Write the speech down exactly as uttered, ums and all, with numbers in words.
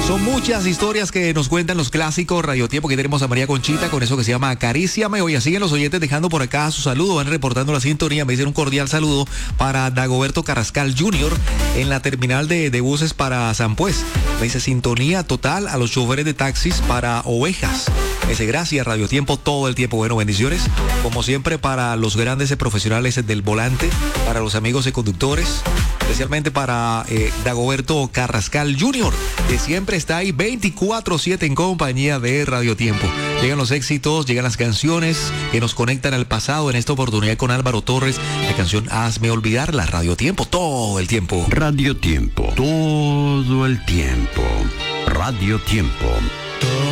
Son muchas historias que nos cuentan los clásicos Radio Tiempo. Que tenemos a María Conchita con eso que se llama Acaríciame. Oye, siguen los oyentes dejando por acá su saludo, van reportando la sintonía. Me dicen un cordial saludo para Dagoberto Carrascal junior en la terminal de, de buses para San Pues. Me dice sintonía total a los choferes de taxis para Ovejas. Me dice gracias Radio Tiempo todo el tiempo. Bueno, bendiciones como siempre para los grandes profesionales del volante, para los amigos de conductores, especialmente para eh, Dagoberto Carrascal junior, que siempre está ahí veinticuatro siete en compañía de Radio Tiempo. Llegan los éxitos, llegan las canciones que nos conectan al pasado. En esta oportunidad con Álvaro Torres, la canción Hazme Olvidar, la Radio Tiempo todo el tiempo. Radio Tiempo, todo el tiempo. Radio Tiempo.